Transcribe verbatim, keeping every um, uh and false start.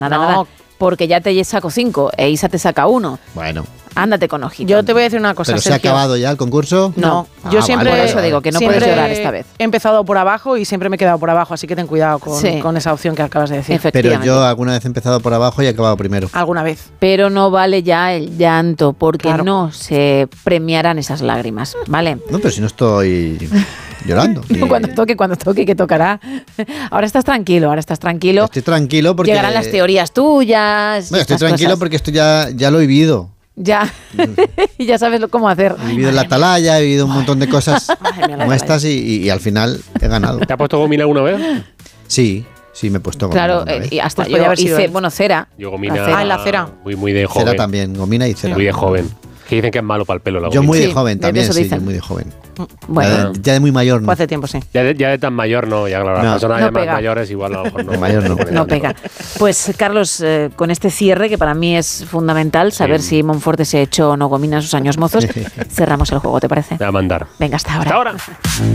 nada, No. nada. Porque ya te saco cinco e Isa te saca uno. Bueno. Ándate con ojito. Yo te voy a decir una cosa, ¿Pero se ha Sergio. acabado ya el concurso? No, Ah, yo siempre, vale, Por eso vale. digo que no siempre puedes llorar esta vez. He empezado por abajo y siempre me he quedado por abajo, así que ten cuidado con, Sí. con esa opción que acabas de decir. Pero Efectivamente. yo alguna vez he empezado por abajo y he acabado primero. Alguna vez. Pero no vale ya el llanto, porque Claro. no se premiarán esas lágrimas, ¿vale? No, pero si no estoy llorando. No, Y cuando toque, cuando toque, que tocará. Ahora estás tranquilo, ahora estás tranquilo. Estoy tranquilo porque... Llegarán las teorías tuyas. y Bueno, estoy estas tranquilo cosas. porque esto ya, ya lo he vivido. Ya, y ya sabes lo- cómo hacer. He vivido en la atalaya, he vivido un montón de cosas Madre mía, la como atalaya. estas y, y- y al final he ganado. ¿Te has puesto gomina alguna vez? Sí, sí me he puesto gomina Claro, alguna eh, vez. y hasta Pues podía yo haber sido hice, él. bueno, cera. Yo gomina... La cera. Ah, en la cera. Muy, muy de joven. Cera también, gomina y cera. Muy de joven. Que dicen que es malo para el pelo la Yo gomina. muy de Sí, joven de también, eso sí, dicen. yo muy de joven. Bueno, Ya, de, ya de muy mayor no. Fue hace tiempo, sí. Ya de, ya de tan mayor no, ya claro, las No. personas No ya más pega. mayores igual a lo mejor no. De mayor no. no pega. Pues Carlos, eh, con este cierre, que para mí es fundamental, saber Sí. si Monforte se echó o no gomina en sus años mozos, cerramos el juego, ¿te parece? Te va a mandar. Venga, hasta ahora. Hasta ahora.